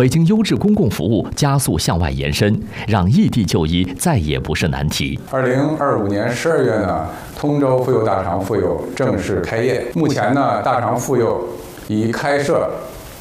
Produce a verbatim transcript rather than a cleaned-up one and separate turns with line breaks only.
北京优质公共服务加速向外延伸，让异地就医再也不是难题。
二零二五年十二月呢，通州妇幼大肠妇幼正式开业。目前呢，大肠妇幼已开设